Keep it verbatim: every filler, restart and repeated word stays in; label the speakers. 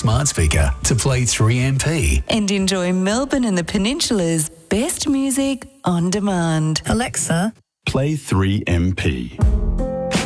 Speaker 1: smart speaker to play three M P.
Speaker 2: And enjoy Melbourne and the Peninsula's best music on demand.
Speaker 3: Alexa,
Speaker 4: play three M P.